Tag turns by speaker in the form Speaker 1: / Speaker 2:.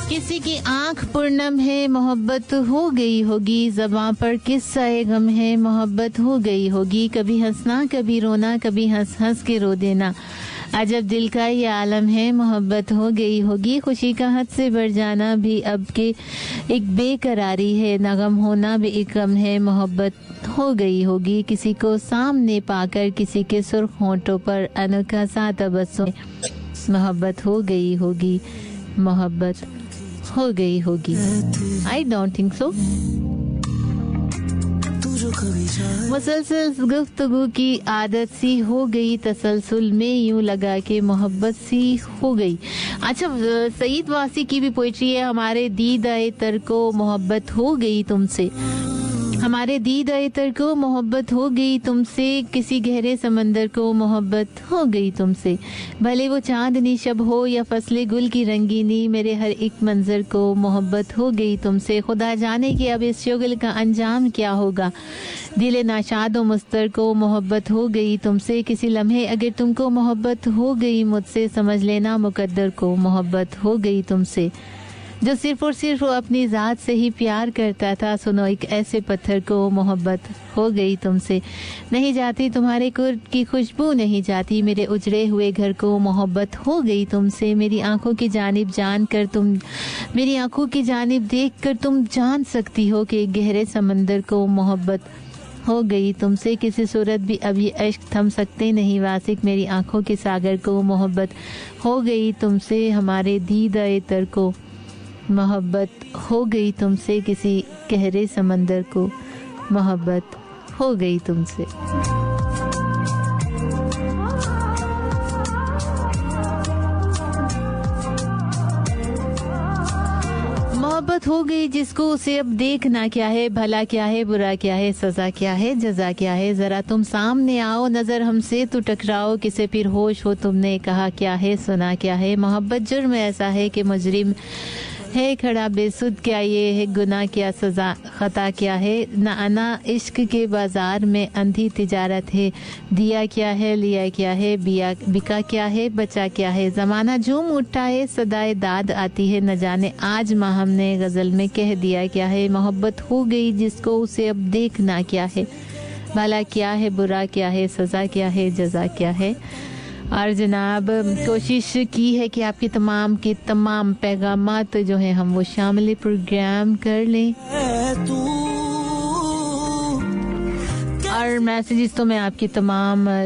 Speaker 1: किसी की आंख पूर्णम है मोहब्बत हो गई होगी, ज़बां पर किस्सा गम है मोहब्बत हो गई होगी, कभी हंसना कभी रोना कभी हंस हंस के रो देना, अजब दिल का ये आलम है मोहब्बत हो गई होगी, खुशी का हद से बढ़ जाना भी अब के एक बेकरारी है, नगम होना भी एक गम है मोहब्बत हो गई होगी, किसी को सामने पाकर किसी के सुर्ख होंठों पर अनोखा सा तबस्सुम मोहब्बत हो गई होगी, मोहब्बत हो गई होगी। I don't think so. मुसलसल गुफ्तगू की आदत सी हो गई, तसलसल में यूं लगा के मोहब्बत सी हो गई। अच्छा, सईद वासी की भी पोइट्री है, हमारे दीद आए तर को मोहब्बत हो गई तुमसे, हमारे दीद आए तर को मोहब्बत हो गई तुमसे, किसी गहरे समंदर को मोहब्बत हो गई तुमसे, भले वो चांदनी शब हो या फसले गुल की रंगीनी, मेरे हर एक मंजर को मोहब्बत हो गई तुमसे, खुदा जाने कि अब इस शुगल का अंजाम क्या होगा, दिले नाशाद व मुस्तर को मोहब्बत हो गई तुमसे, किसी लम्हे अगर तुमको मोहब्बत हो गई मुझसे, समझ लेना मुकद्दर को मोहब्बत हो गई तुमसे, जो सिर्फ और सिर्फ अपनी ज़ात से ही प्यार करता था, सुनो एक ऐसे पत्थर को मोहब्बत हो गई तुमसे, नहीं जाती तुम्हारे कुर्ब की खुशबू नहीं जाती, मेरे उजड़े हुए घर को मोहब्बत हो गई तुमसे, मेरी आंखों की जानिब जान कर तुम, मेरी आंखों की जानिब देख कर तुम जान सकती हो कि गहरे समंदर को मोहब्बत हो गई तुमसे, किसी सूरत भी अब ये इश्क थम सकते नहीं वासिक, मेरी आंखों के सागर को मोहब्बत हो गई तुमसे, हमारे दीदाए तर को मोहब्बत हो गई तुमसे, किसी गहरे समंदर को मोहब्बत हो गई तुमसे। मोहब्बत हो गई जिसको उसे अब देखना क्या है, भला क्या है बुरा क्या है, सजा क्या है जजा क्या है, जरा तुम सामने आओ नजर हमसे तो टकराओ, किसे फिर होश हो तुमने कहा क्या है सुना क्या है, मोहब्बत जुर्म ऐसा है कि मुजरिम है खड़ा बेसुध, क्या ये है गुनाह क्या सजा खता क्या है, ना आना इश्क के बाजार में अंधी तिजारत है, दिया क्या है लिया क्या है, बिका क्या है बचा क्या है, जमाना झूम उठा है सदाए दाद आती है, न जाने आज माँ हमने गजल में कह दिया क्या है, मोहब्बत हो गई जिसको उसे अब देखना क्या है, भला क्या है बुरा क्या है, सजा क्या है जजा क्या है। और जनाब कोशिश की है कि आपके तमाम के तमाम पैगामात जो हैं हम वो शामिल प्रोग्राम कर लें, और मैसेजेस तो मैं आपके तमाम